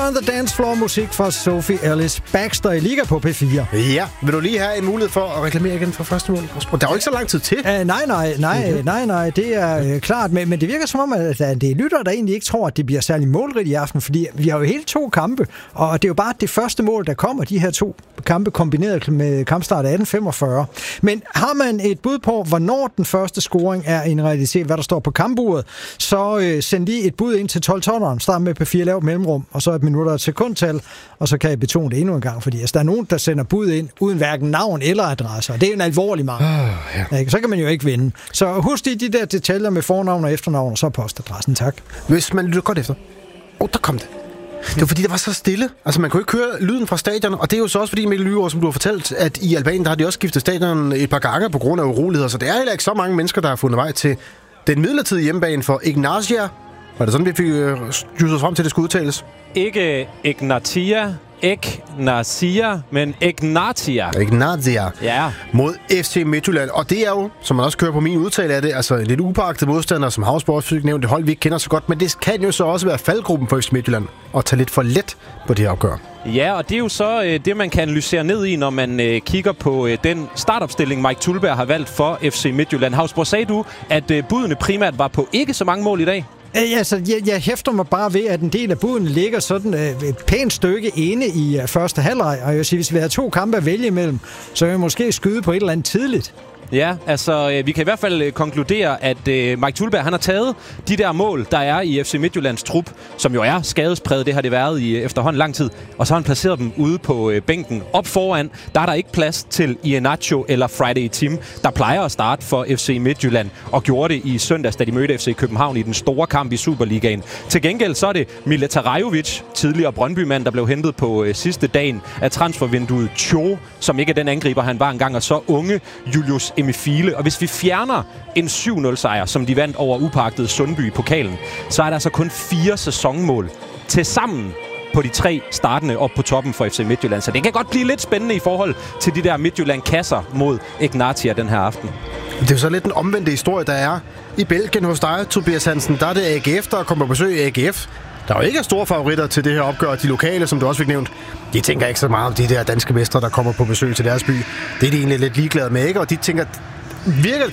On The Dance Floor musik fra Sophie Ellis Baxter i Liga på P4. Ja, vil du lige have en mulighed for at reklamere igen for første mål? Der er jo ikke så lang tid til. Nej, det er klart, men det virker som om, at det er lyttere, der egentlig ikke tror, at det bliver særlig målrigt i aften, fordi vi har jo hele 2 kampe, og det er jo bare det første mål, der kommer, de her 2 kampe kombineret med kampstart 18:45. Men har man et bud på, hvornår den første scoring er en realitet, hvad der står på kampuret, så send lige et bud ind til 12-12'eren, start med P4, lav mellemrum, og så et minut og et sekundtal, og så kan jeg betone det endnu en gang, fordi der er nogen, der sender bud ind, uden hverken navn eller adresse, og det er en alvorlig mangel. Ja. Så kan man jo ikke vinde. Så husk de der detaljer med fornavn og efternavn, og så postadressen, tak. Hvis man lytter godt efter. Der kom det. Det var fordi, det var så stille. Altså, man kunne ikke høre lyden fra stadion, og det er jo så også fordi, Mikkel Lygaard, som du har fortalt, at i Albanien, der har de også skiftet stadion et par gange på grund af uroligheder, så det er heller ikke så mange mennesker, der har fundet vej til den midlertidige hjemmebane for Ignatia. Var det sådan, vi fik jusset frem til, det skulle udtales? Ikke Ignatia, men Ignatia. Ignatia. Ja. Mod FC Midtjylland. Og det er jo, som man også kører på min udtale af det, altså en lidt upåagtet modstander, som Havsborg fik nævnt, det hold, vi ikke kender så godt. Men det kan jo så også være faldgruppen for FC Midtjylland og tage lidt for let på det her opgør. Ja, og det er jo så det, man kan analysere ned i, når man kigger på den startopstilling, Mike Thuleberg har valgt for FC Midtjylland. Havsborg, sagde du, at budene primært var på ikke så mange mål i dag? Jeg hæfter mig bare ved, at en del af buden ligger sådan et pænt stykke inde i første halvleg. Og jeg vil sige, hvis vi havde 2 kampe at vælge imellem, så vil vi måske skyde på et eller andet tidligt. Ja, altså vi kan i hvert fald konkludere, at Mike Thuleberg, han har taget de der mål, der er i FC Midtjyllands trup, som jo er skadespræget, det har det været i efterhånden lang tid, og så har han placeret dem ude på bænken. Op foran, der er der ikke plads til Iheanacho eller Friday Tim, der plejer at starte for FC Midtjylland, og gjorde det i søndags, da de mødte FC København i den store kamp i Superligaen. Til gengæld så er det Mileta Rajovic, tidligere Brøndby-mand, der blev hentet på sidste dagen af transfervinduet, Cho, som ikke er den angriber, han var engang, og så unge Julius Emifile. Og hvis vi fjerner en 7-0-sejr, som de vandt over upagtede Sundby i pokalen, så er der altså kun 4 sæsonmål til sammen på de 3 startende op på toppen for FC Midtjylland. Så det kan godt blive lidt spændende i forhold til de der Midtjylland-kasser mod Ignatia den her aften. Det er jo så lidt den omvendte historie, der er i Belgien hos dig, Tobias Hansen. Der er det AGF, der kommer på besøg i AGF. Der er jo ikke store favoritter til det her opgør. De lokale, som du også fik nævnt, de tænker ikke så meget om de der danske mestre, der kommer på besøg til deres by. Det er de egentlig lidt ligeglade med, ikke? Og de tænker, virker